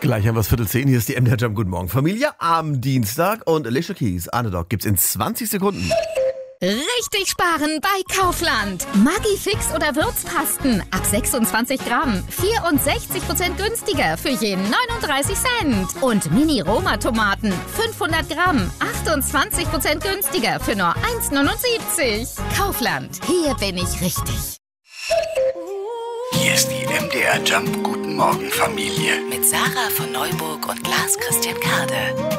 Gleich haben wir es 9:45. Hier ist die MDR Jump. Guten Morgen, Familie. Am Dienstag und Alicia Keys, Underdog, gibt's in 20 Sekunden. Richtig sparen bei Kaufland. Maggi-Fix oder Würzpasten ab 26 Gramm. 64% günstiger für je 39 Cent. Und Mini-Roma-Tomaten 500 Gramm. 28% günstiger für nur 1,79. Kaufland. Hier bin ich richtig. Hier ist die MDR Jump. Guten Morgen, Familie. Mit Sarah von Neuburg und Lars Christian Kade.